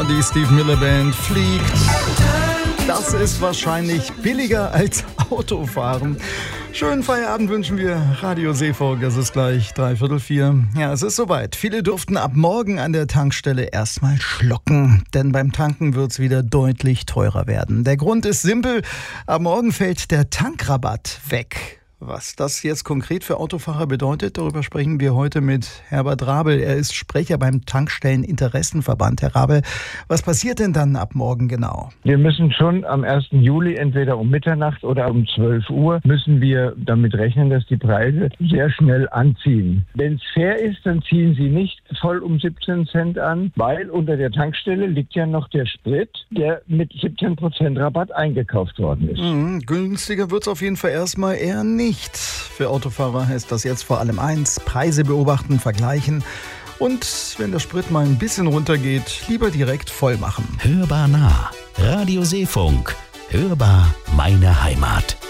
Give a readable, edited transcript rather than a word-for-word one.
die Steve Miller Band fliegt. Das ist wahrscheinlich billiger als Autofahren. Schönen Feierabend wünschen wir. Radio Seevolk, es ist gleich 3:45. Ja, es ist soweit. Viele durften ab morgen an der Tankstelle erstmal schlucken. Denn beim Tanken wird es wieder deutlich teurer werden. Der Grund ist simpel. Ab morgen fällt der Tankrabatt weg. Was das jetzt konkret für Autofahrer bedeutet, darüber sprechen wir heute mit Herbert Rabel. Er ist Sprecher beim Tankstelleninteressenverband. Herr Rabel, was passiert denn dann ab morgen genau? Wir müssen schon am 1. Juli entweder um Mitternacht oder um 12 Uhr müssen wir damit rechnen, dass die Preise sehr schnell anziehen. Wenn es fair ist, dann ziehen sie nicht voll um 17 Cent an, weil unter der Tankstelle liegt ja noch der Sprit, der mit 17% Rabatt eingekauft worden ist. Günstiger wird es auf jeden Fall erstmal eher nicht. Für Autofahrer heißt das jetzt vor allem eins: Preise beobachten, vergleichen und wenn der Sprit mal ein bisschen runtergeht, lieber direkt voll machen. Hörbar nah. Radio Seefunk. Hörbar meine Heimat.